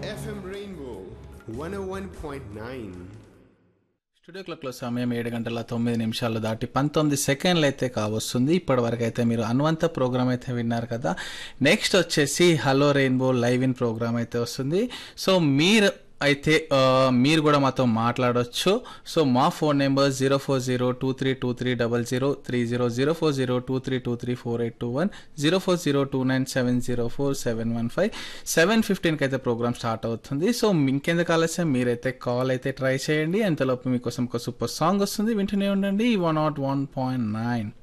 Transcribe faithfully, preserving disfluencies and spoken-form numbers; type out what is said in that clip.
F M Rainbow one oh one point nine. Studio క్లాక్లో సమయం ఏడు గంటల తొమ్మిది నిమిషాలు దాటి పంతొమ్మిది సెకండ్లు అయితే కావస్తుంది. ఇప్పటి వరకు అయితే మీరు అనువంత ప్రోగ్రామ్ అయితే విన్నారు కదా. నెక్స్ట్ వచ్చేసి hello rainbow live in programme అయితే వస్తుంది. సో మీరు అయితే మీరు కూడా మాతో మాట్లాడవచ్చు. సో మా phone number zero four zero two three two three double zero three zero zero four zero two three two three four eight two one zero four zero two nine seven zero four seven one five seven ఫిఫ్టీన్కి అయితే programme start అవుతుంది. So ఇంకెందుకు ఆలస్యం, మీరైతే call అయితే try చేయండి. అంతలోపు మీకోసం ఒక సూపర్ సాంగ్ వస్తుంది, వింటూనే ఉండండి one not one point nine.